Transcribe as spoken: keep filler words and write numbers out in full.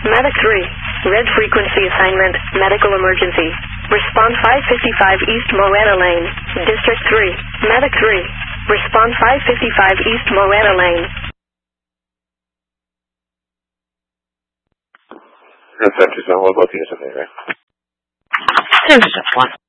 Medic three. Red frequency assignment, medical emergency. Response five fifty-five East Moretta Lane, District three. Medic three. Response five fifty-five East Moretta Lane. Reception, what about you, Savannah? Service one.